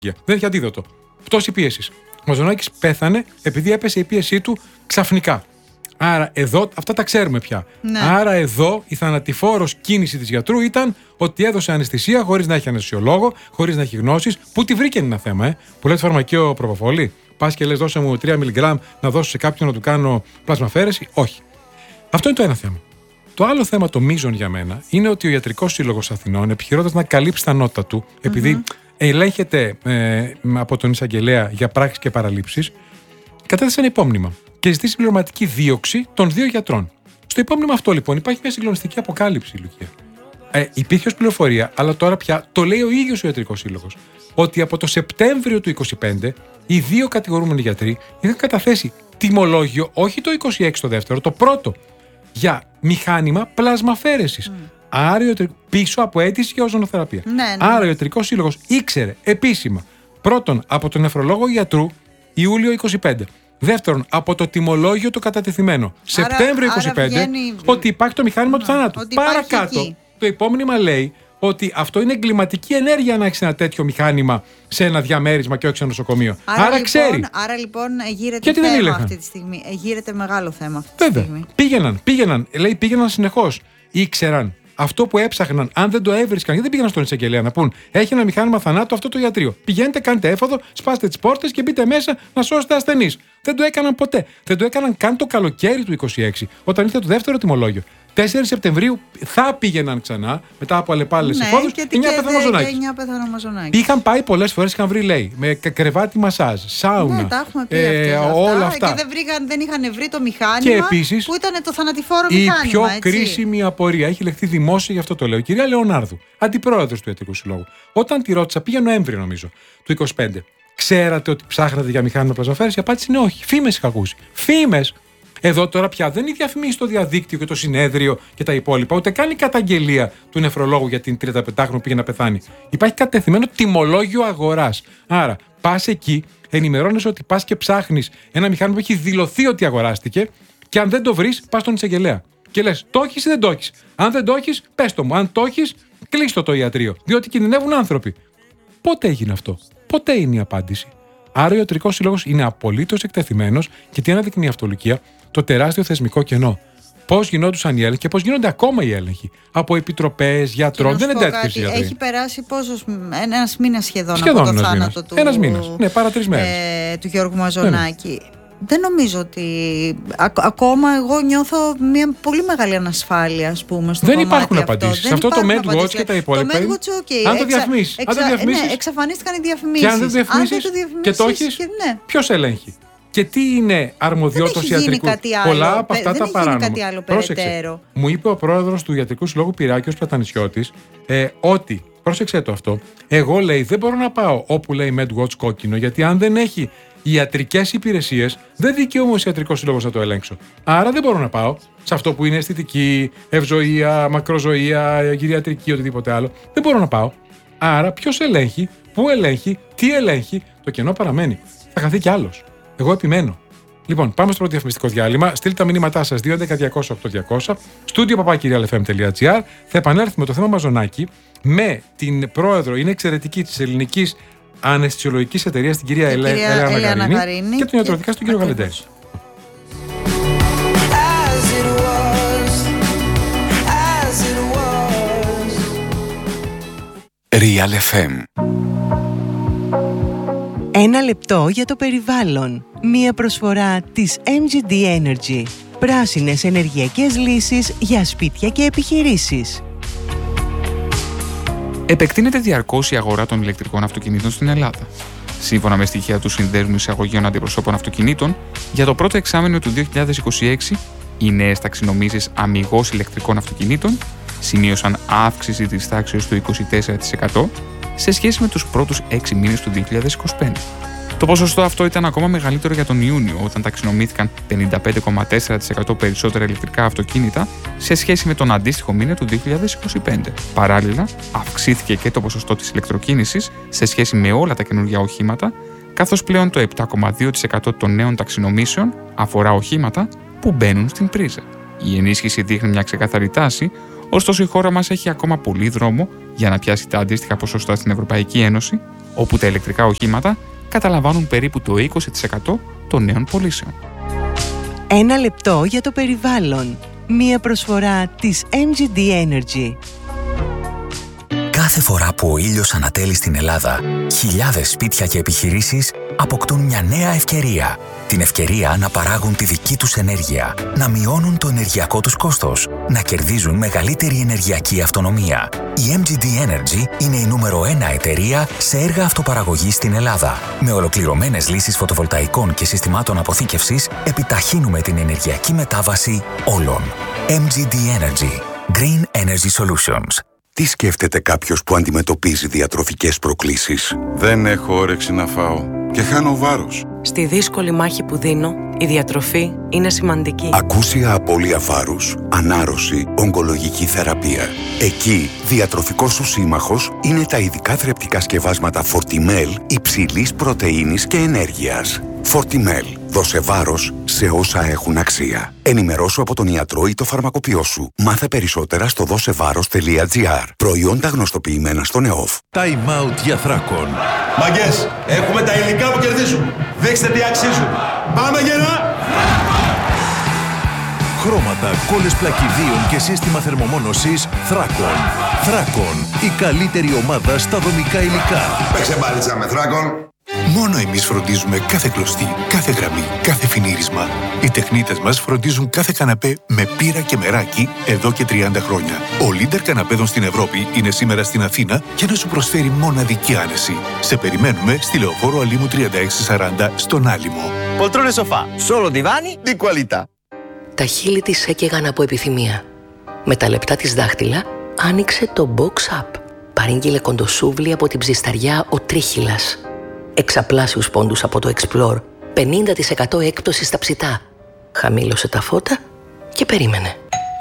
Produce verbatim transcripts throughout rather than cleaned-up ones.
Δεν έχει αντίδοτο. Πτώση πίεσης. Ο Μαζονάκης πέθανε επειδή έπεσε η πίεσή του ξαφνικά. Άρα εδώ, αυτά τα ξέρουμε πια. Ναι. Άρα εδώ η θανατηφόρος κίνηση της γιατρού ήταν ότι έδωσε αναισθησία χωρίς να έχει αναισθησιολόγο, χωρίς να έχει γνώσεις. Πού τη βρήκε είναι ένα θέμα, ε? Που λέει φαρμακείο προποφόλη. Πας και λες δώσε μου τρία μιλιγκράμμ να δώσω σε κάποιον να του κάνω πλασμαφέρεση. Όχι. Αυτό είναι το ένα θέμα. Το άλλο θέμα, το μείζον για μένα, είναι ότι ο Ιατρικός Σύλλογος Αθηνών, επιχειρώντας να καλύψει τα νότα του, επειδή mm-hmm. ελέγχεται ε, από τον εισαγγελέα για πράξεις και παραλήψεις, κατέθεσε ένα υπόμνημα και ζητήσει συμπληρωματική δίωξη των δύο γιατρών. Στο υπόμνημα αυτό λοιπόν υπάρχει μια συγκλονιστική αποκάλυψη, Λουκία. Ε, υπήρχε ως πληροφορία, αλλά τώρα πια το λέει ο ίδιος ο Ιατρικός Σύλλογος, ότι από το Σεπτέμβριο του είκοσι πέντε οι δύο κατηγορούμενοι γιατροί είχαν καταθέσει τιμολόγιο, όχι το είκοσι έξι το δεύτερο, το πρώτο, για μηχάνημα πλασμαφέρεσης. Mm. Άρα πίσω από αίτηση για οζονοθεραπεία. Ναι, ναι. Άρα ο Ιατρικός Σύλλογος ήξερε επίσημα πρώτον από τον νεφρολόγο γιατρού Ιούλιο είκοσι πέντε. Δεύτερον, από το τιμολόγιο το κατατεθειμένο άρα, Σεπτέμβριο είκοσι πέντε, άρα βγαίνει... ότι υπάρχει το μηχάνημα ναι, του θανάτου. Παρακάτω, το υπόμνημα λέει ότι αυτό είναι εγκληματική ενέργεια να έχει ένα τέτοιο μηχάνημα σε ένα διαμέρισμα και όχι σε ένα νοσοκομείο. Άρα, άρα λοιπόν, ξέρει. Άρα λοιπόν γύρεται θέμα αυτή τη στιγμή. Γύρεται μεγάλο θέμα αυτή τη Βέβαια. στιγμή. Πήγαιναν, πήγαιναν, λέει πήγαιναν συνεχώς. Ήξεραν. Αυτό που έψαχναν, αν δεν το έβρισκαν, γιατί δεν πήγαιναν στον εισαγγελέα να πούν: έχει ένα μηχάνημα θανάτου αυτό το ιατρείο. Πηγαίνετε, κάντε έφοδο, σπάστε τις πόρτες και μπείτε μέσα να σώσετε ασθενείς. Δεν το έκαναν ποτέ. Δεν το έκαναν καν το καλοκαίρι του είκοσι έξι, όταν ήρθε το δεύτερο τιμολόγιο. τέσσερις Σεπτεμβρίου θα πήγαιναν ξανά, μετά από αλλεπάλληλες ναι, εφόδους, εννιά πέθανε ο Μαζονάκης. Είχαν πάει πολλές φορές, είχαν βρει, λέει, με κρεβάτι μασάζ, σάουνα. Ναι, τα έχουμε πει ε, αυτά, όλα αυτά. Και δεν, βρήκαν, δεν είχαν βρει το μηχάνημα επίσης, που ήταν το θανατηφόρο η μηχάνημα. Η πιο έτσι. κρίσιμη απορία έχει λεχθεί δημόσια, γι' αυτό το λέω. Η κυρία Λεωνάρδου, αντιπρόεδρος του Ιατρικού Συλλόγου, όταν τη ρώτησα, πήγε Νοέμβριο νομίζω, του είκοσι πέντε. Ξέρατε ότι ψάχνατε για μηχάνημα πλασμαφέρεσης? Η απάντηση είναι όχι. Φήμες είχα ακούσει. Φήμες. Εδώ τώρα πια δεν είναι η διαφημίση στο διαδίκτυο και το συνέδριο και τα υπόλοιπα, ούτε καν η καταγγελία του νεφρολόγου για την τριανταπεντάχρονη που πήγε να πεθάνει. Υπάρχει κατευθυμένο τιμολόγιο αγοράς. Άρα, πας εκεί, ενημερώνεσαι ότι πας και ψάχνεις ένα μηχάνημα που έχει δηλωθεί ότι αγοράστηκε, και αν δεν το βρεις, πας στον εισαγγελέα. Και λες, το έχεις ή δεν το έχεις? Αν δεν το έχεις, πες το μου. Αν το έχεις, κλείστο το ιατρείο. Διότι κινδυνεύουν άνθρωποι. Πότε έγινε αυτό? Ποτέ είναι η απάντηση. Άρα ο Ιατρικός Σύλλογος είναι απολύτως εκτεθειμένος και τι αναδεικνύει αυτό, Λουκία? Το τεράστιο θεσμικό κενό. Πώς γινόντουσαν οι έλεγχοι και πώς γίνονται ακόμα οι έλεγχοι. Από επιτροπές, γιατρών. Δεν είναι τέτοιες γιατροί. Έχει περάσει πόσος, ένας μήνας σχεδόν, σχεδόν από το θάνατο του, ένας μήνας. Ναι, παρά τρεις μέρες. Ε, του Γιώργου Μαζονάκη. Ναι, ναι. Δεν νομίζω ότι. Α, ακόμα εγώ νιώθω μια πολύ μεγάλη ανασφάλεια, ας πούμε, στο δεν κομμάτι υπάρχουν αυτό. απαντήσεις. Σε αυτό το MedWatch και τα υπόλοιπα. Το MedWatch, okay. Αν το διαφημίσεις. Εξα... Εξα... Ναι, εξαφανίστηκαν οι διαφημίσεις. Και αν δεν το διαφημίσεις και το έχεις, και... ναι. Ποιος ελέγχει? Και τι είναι αρμοδιότητας ιατρικού? Πολλά από αυτά δεν τα παράνομα. Κάτι άλλο περαιτέρω. Μου είπε ο πρόεδρος του Ιατρικού Συλλόγου Πυράκιος Πλατανισιώτης ε, ότι. Πρόσεξε το αυτό. Εγώ, λέει, δεν μπορώ να πάω όπου λέει MedWatch κόκκινο, γιατί αν δεν έχει ιατρικές υπηρεσίες, δεν δικαιούμαι ως Ιατρικός Σύλλογος να το ελέγξω. Άρα δεν μπορώ να πάω σε αυτό που είναι αισθητική, ευζοία, μακροζωία, γυριατρική, οτιδήποτε άλλο. Δεν μπορώ να πάω. Άρα ποιος ελέγχει, πού ελέγχει, τι ελέγχει? Το κενό παραμένει. Θα χαθεί κι άλλος. Εγώ επιμένω. Λοιπόν, πάμε στο πρώτο διαφημιστικό διάλειμμα. Στείλτε τα μηνύματά σας δύο έντεκα διακόσια οκτώ διακόσια, στούντιο παπάκι ελ εφ εμ τελεία τζι άρ. Θα επανέλθουμε με το θέμα Μαζονάκη με την πρόεδρο, είναι εξαιρετική, της ελληνικής αναισθησιολογικής εταιρείας, την κυρία Ελένα Γαρίνη, και τον ιατροδικά στον κύριο Γαλεντέρη. Real εφ εμ. Ένα λεπτό για το περιβάλλον. Μία προσφορά της εμ τζι ντι Energy. Πράσινες ενεργειακές λύσεις για σπίτια και επιχειρήσεις. Επεκτείνεται διαρκώς η αγορά των ηλεκτρικών αυτοκινήτων στην Ελλάδα. Σύμφωνα με στοιχεία του Συνδέσμου Εισαγωγείων Αντιπροσώπων Αυτοκινήτων, για το πρώτο εξάμηνο του δύο χιλιάδες είκοσι έξι, οι νέες ταξινομήσεις αμιγώς ηλεκτρικών αυτοκινήτων σημείωσαν αύξηση της τάξης του είκοσι τέσσερα τοις εκατό σε σχέση με τους πρώτους έξι μήνες του δύο χιλιάδες είκοσι πέντε. Το ποσοστό αυτό ήταν ακόμα μεγαλύτερο για τον Ιούνιο, όταν ταξινομήθηκαν πενήντα πέντε κόμμα τέσσερα τοις εκατό περισσότερα ηλεκτρικά αυτοκίνητα σε σχέση με τον αντίστοιχο μήνα του δύο χιλιάδες είκοσι πέντε. Παράλληλα, αυξήθηκε και το ποσοστό της ηλεκτροκίνησης σε σχέση με όλα τα καινούργια οχήματα, καθώς πλέον το επτά κόμμα δύο τοις εκατό των νέων ταξινομήσεων αφορά οχήματα που μπαίνουν στην πρίζα. Η ενίσχυση δείχνει μια ξεκαθαρή τάση, ωστόσο η χώρα μας έχει ακόμα πολύ δρόμο για να πιάσει τα αντίστοιχα ποσοστά στην Ευρωπαϊκή Ένωση, όπου τα ηλεκτρικά οχήματα καταλαμβάνουν περίπου το είκοσι τοις εκατό των νέων πωλήσεων. Ένα λεπτό για το περιβάλλον. Μία προσφορά της εμ τζι ντι Energy. Κάθε φορά που ο ήλιος ανατέλει στην Ελλάδα, χιλιάδες σπίτια και επιχειρήσεις αποκτούν μια νέα ευκαιρία. Την ευκαιρία να παράγουν τη δική τους ενέργεια, να μειώνουν το ενεργειακό τους κόστος, να κερδίζουν μεγαλύτερη ενεργειακή αυτονομία. Η εμ τζι ντι Energy είναι η νούμερο ένα εταιρεία σε έργα αυτοπαραγωγής στην Ελλάδα. Με ολοκληρωμένες λύσεις φωτοβολταϊκών και συστημάτων αποθήκευσης, επιταχύνουμε την ενεργειακή μετάβαση όλων. εμ τζι ντι Energy. Green Energy Solutions. Τι σκέφτεται κάποιος που αντιμετωπίζει διατροφικές προκλήσεις? Δεν έχω όρεξη να φάω και χάνω βάρος. Στη δύσκολη μάχη που δίνω, η διατροφή είναι σημαντική. Ακούσια απώλεια βάρους, ανάρρωση, ογκολογική θεραπεία. Εκεί, διατροφικός σου σύμμαχος είναι τα ειδικά θρεπτικά σκευάσματα Fortimel υψηλής πρωτεΐνης και ενέργειας. Fortimel. Δώσε βάρος σε όσα έχουν αξία. Ενημερώσου από τον ιατρό ή το φαρμακοποιό σου. Μάθε περισσότερα στο δώσεβάρος τελεία τζι άρ. Προϊόντα γνωστοποιημένα στον ΕΟΦ. Time out για Θράκον. Μαγκές, έχουμε τα υλικά που κερδίζουν. Δείξτε τι αξίζουν. Πάμε γερά! Χρώματα, κόλλες πλακιδίων και σύστημα θερμομόνωσης Θράκον. Θράκον, η καλύτερη ομάδα στα δομικά υλικά. Παίξε μπάλιτσα με Θράκον. Μόνο εμείς φροντίζουμε κάθε κλωστή, κάθε γραμμή, κάθε φινίρισμα. Οι τεχνίτες μας φροντίζουν κάθε καναπέ με πύρα και μεράκι εδώ και τριάντα χρόνια. Ο Λίντερ καναπέδων στην Ευρώπη είναι σήμερα στην Αθήνα για να σου προσφέρει μοναδική άνεση. Σε περιμένουμε στη Λεωφόρο Αλήμου τριάντα έξι σαράντα στον Άλυμο. Πολtrone σοφά, solo divani di qualità. Τα χείλη της έκαιγαν από επιθυμία. Με τα λεπτά της δάχτυλα άνοιξε το Box Up. Παρήγγειλε κοντοσούβλι από την ψισταριά ο Τρίχυλας. Εξαπλάσιους πόντους από το Explore, πενήντα τοις εκατό έκπτωση στα ψητά. Χαμήλωσε τα φώτα και περίμενε.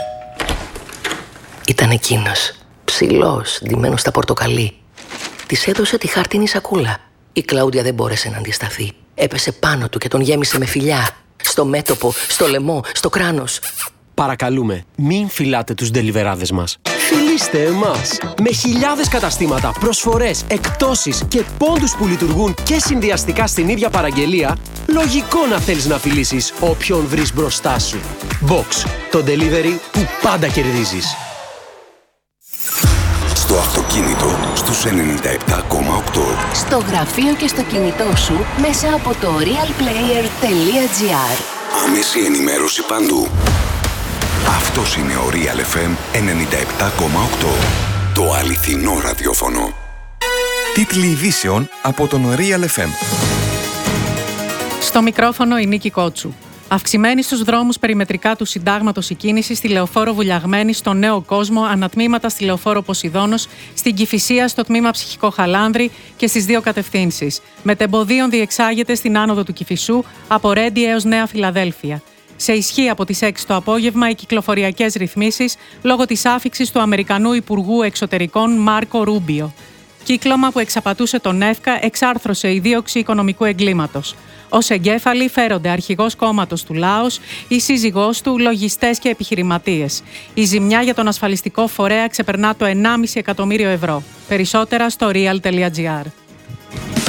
Ήταν εκείνος, ψηλός, ντυμένος στα πορτοκαλί. Της έδωσε τη χάρτινη σακούλα. Η Κλάουδια δεν μπόρεσε να αντισταθεί. Έπεσε πάνω του και τον γέμισε με φιλιά. Στο μέτωπο, στο λαιμό, στο κράνος. Παρακαλούμε, μην φυλάτε τους ντελιβεράδες μας. Φιλήστε εμάς! Με χιλιάδες καταστήματα, προσφορές, εκπτώσεις και πόντους που λειτουργούν και συνδυαστικά στην ίδια παραγγελία, λογικό να θέλεις να φιλήσεις όποιον βρεις μπροστά σου. Box, το delivery που πάντα κερδίζεις. Στο αυτοκίνητο, στους ενενήντα επτά κόμμα οκτώ. Στο γραφείο και στο κινητό σου, μέσα από το realplayer τελεία τζι άρ. Άμεση ενημέρωση παντού. Αυτός είναι ο Real εφ εμ ενενήντα επτά κόμμα οκτώ. Το αληθινό ραδιόφωνο. Τίτλοι ειδήσεων από τον Real εφ εμ. Στο μικρόφωνο η Νίκη Κότσου. Αυξημένη στους δρόμους περιμετρικά του συντάγματος η κίνηση στη Λεωφόρο Βουλιαγμένη, στο Νέο Κόσμο, ανατμήματα στη Λεωφόρο Ποσειδώνος, στην Κηφισία, στο τμήμα Ψυχικό Χαλάνδρη και στις δύο κατευθύνσεις. Μετεμποδίων διεξάγεται στην άνοδο του Κηφισού από Ρέντι έως Νέα Φιλαδέλφια. Σε ισχύ από τις έξι το απόγευμα οι κυκλοφοριακές ρυθμίσεις λόγω της άφιξης του Αμερικανού Υπουργού Εξωτερικών Μάρκο Ρούμπιο. Κύκλωμα που εξαπατούσε τον ΕΦΚΑ εξάρθρωσε η δίωξη οικονομικού εγκλήματος. Ως εγκέφαλοι φέρονται αρχηγός κόμματος του Λάος, η σύζυγός του, λογιστές και επιχειρηματίες. Η ζημιά για τον ασφαλιστικό φορέα ξεπερνά το ενάμιση εκατομμύριο ευρώ. Περισσότερα στο real τελεία τζι άρ.